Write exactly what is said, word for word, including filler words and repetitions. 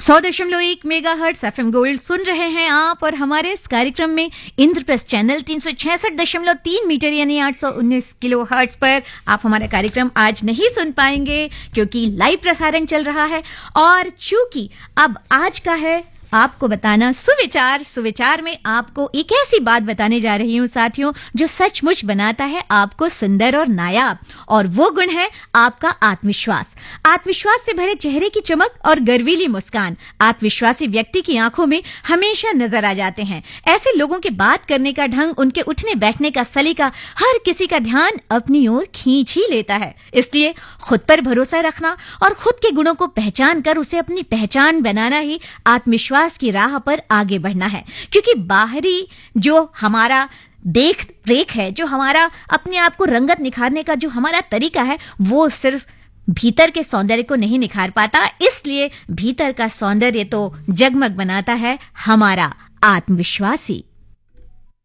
सौ दशमलव एक mega hertz F M gold सुन रहे हैं आप, और हमारे इस कार्यक्रम में इंद्रप्रस्थ चैनल तीन सौ छियासठ दशमलव तीन मीटर यानी आठ सौ उन्नीस किलो हर्ट्स पर आप हमारा कार्यक्रम आज नहीं सुन पाएंगे क्योंकि लाइव प्रसारण चल रहा है। और चूंकि अब आज का है आपको बताना सुविचार, सुविचार में आपको एक ऐसी बात बताने जा रही हूं साथियों जो सचमुच बनाता है आपको सुंदर और नायाब, और वो गुण है आपका आत्मविश्वास। आत्मविश्वास से भरे चेहरे की चमक और गर्वीली मुस्कान आत्मविश्वासी व्यक्ति की आंखों में हमेशा नजर आ जाते हैं। ऐसे लोगों के बात करने का ढंग, उनके उठने बैठने का सलीका हर किसी का ध्यान अपनी ओर खींच ही लेता है। इसलिए खुद पर भरोसा रखना और खुद के गुणों को पहचान कर उसे अपनी पहचान बनाना ही आत्मविश्वास की राह पर आगे बढ़ना है। क्योंकि बाहरी जो हमारा देख रेख है, जो हमारा अपने आप को रंगत निखारने का जो हमारा तरीका है, वो सिर्फ भीतर के सौंदर्य को नहीं निखार पाता। इसलिए भीतर का सौंदर्य तो जगमग बनाता है हमारा आत्मविश्वासी।